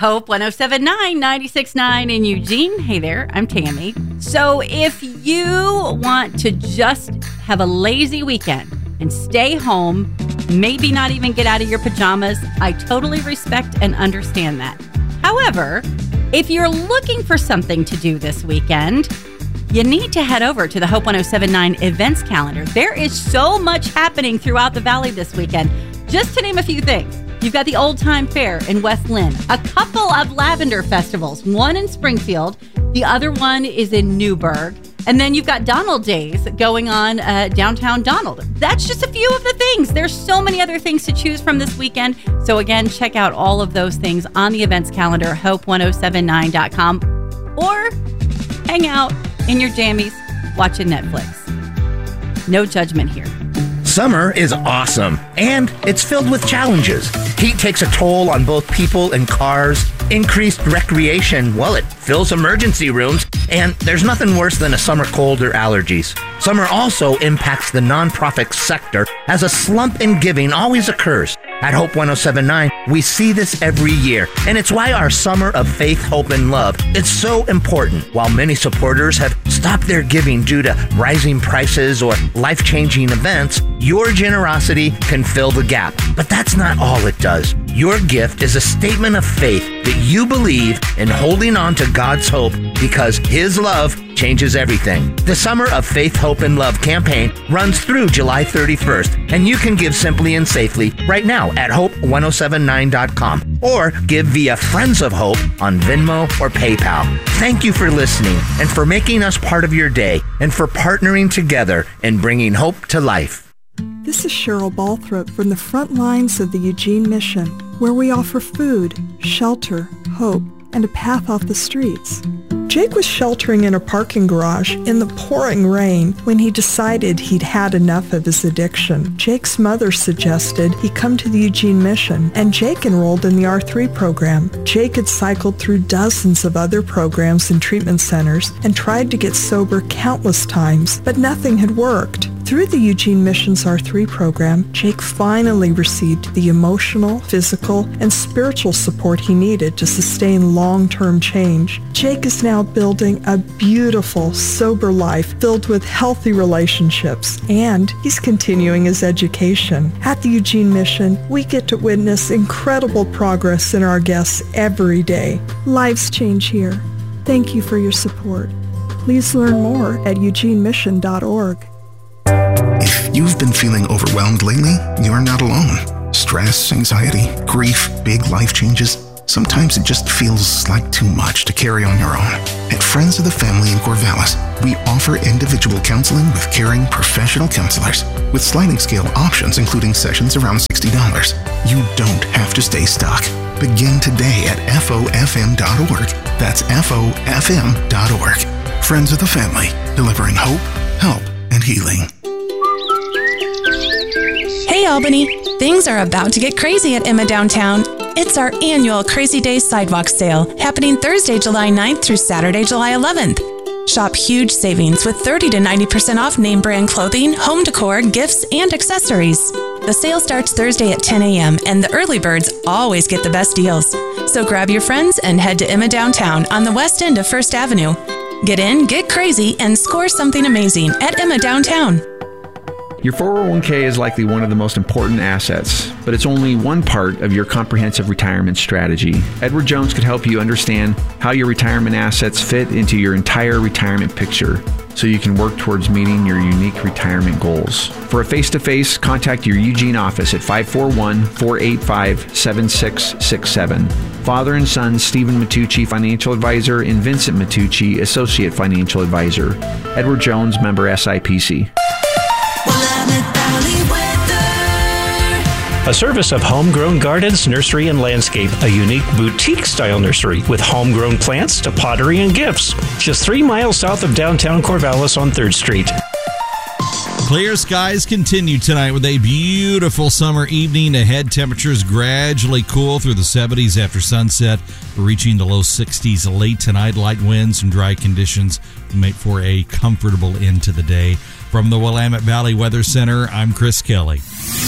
Hope 107.9, 96.9 in Eugene. Hey there, I'm Tammy. So if you want to just have a lazy weekend and stay home, maybe not even get out of your pajamas, I totally respect and understand that. However, if you're looking for something to do this weekend, you need to head over to the Hope 107.9 events calendar. There is so much happening throughout the Valley this weekend. Just to name a few things, you've got the Old Time Fair in West Lynn, a couple of lavender festivals, one in Springfield, the other one is in Newburgh, and then you've got Donald Days going on downtown Donald. That's just a few of the things. There's so many other things to choose from this weekend. So again, check out all of those things on the events calendar, hope1079.com, or hang out in your jammies watching Netflix. No judgment here. Summer is awesome, and it's filled with challenges. Heat takes a toll on both people and cars. Increased recreation, well, it fills emergency rooms, and there's nothing worse than a summer cold or allergies. Summer also impacts the nonprofit sector, as a slump in giving always occurs. At Hope 107.9, we see this every year, and it's why our Summer of Faith, Hope, and Love is so important. While many supporters have stopped their giving due to rising prices or life-changing events, your generosity can fill the gap. But that's not all it does. Your gift is a statement of faith that you believe in holding on to God's hope because His love changes everything. The Summer of Faith, Hope, and Love campaign runs through July 31st, and you can give simply and safely right now at hope1079.com or give via Friends of Hope on Venmo or PayPal. Thank you for listening and for making us part of your day and for partnering together in bringing hope to life. This is Cheryl Balthrop from the front lines of the Eugene Mission, where we offer food, shelter, hope, and a path off the streets. Jake was sheltering in a parking garage in the pouring rain when he decided he'd had enough of his addiction. Jake's mother suggested he come to the Eugene Mission, and Jake enrolled in the R3 program. Jake had cycled through dozens of other programs and treatment centers and tried to get sober countless times, but nothing had worked. Through the Eugene Mission's R3 program, Jake finally received the emotional, physical, and spiritual support he needed to sustain long-term change. Jake is now building a beautiful, sober life filled with healthy relationships, and he's continuing his education. At the Eugene Mission, we get to witness incredible progress in our guests every day. Lives change here. Thank you for your support. Please learn more at eugenemission.org. If you've been feeling overwhelmed lately, you're not alone. Stress, anxiety, grief, big life changes. Sometimes it just feels like too much to carry on your own. At Friends of the Family in Corvallis, we offer individual counseling with caring professional counselors with sliding scale options, including sessions around $60. You don't have to stay stuck. Begin today at FOFM.org. That's FOFM.org. Friends of the Family, delivering hope, help, and healing. Hey Albany, things are about to get crazy at Emma Downtown. It's our annual Crazy Days Sidewalk Sale, happening Thursday, July 9th through Saturday, July 11th. Shop huge savings with 30 to 90% off name brand clothing, home decor, gifts, and accessories. The sale starts Thursday at 10 a.m. and the early birds always get the best deals. So grab your friends and head to Emma Downtown on the west end of First Avenue. Get in, get crazy, and score something amazing at Emma Downtown. Your 401k is likely one of the most important assets, but it's only one part of your comprehensive retirement strategy. Edward Jones could help you understand how your retirement assets fit into your entire retirement picture so you can work towards meeting your unique retirement goals. For a face-to-face, contact your Eugene office at 541-485-7667. Father and son Stephen Matucci, Financial Advisor, and Vincent Matucci, Associate Financial Advisor. Edward Jones, member SIPC. A service of Homegrown Gardens, Nursery and Landscape, a unique boutique-style nursery with homegrown plants to pottery and gifts. Just 3 miles south of downtown Corvallis on 3rd Street. Clear skies continue tonight with a beautiful summer evening ahead. Temperatures gradually cool through the 70s after sunset, reaching the low 60s late tonight. Light winds and dry conditions make for a comfortable end to the day. From the Willamette Valley Weather Center, I'm Chris Kelly.